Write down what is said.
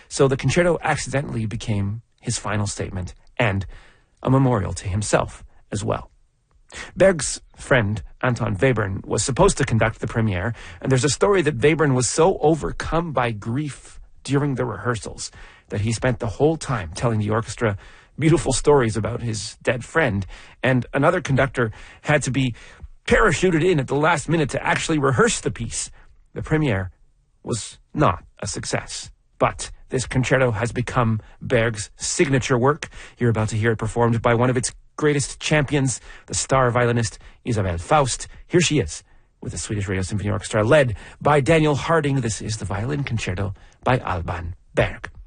So the concerto accidentally became his final statement and a memorial to himself as well. Berg's friend, Anton Webern, was supposed to conduct the premiere, and there's a story that Webern was so overcome by grief during the rehearsals that he spent the whole time telling the orchestra beautiful stories about his dead friend, and another conductor had to be parachuted in at the last minute to actually rehearse the piece. The premiere was not a success, but this concerto has become Berg's signature work. You're about to hear it performed by one of its greatest champions, the star violinist Isabelle Faust. Here she is with the Swedish Radio Symphony Orchestra, led by Daniel Harding. This is the Violin Concerto by Alban Berg.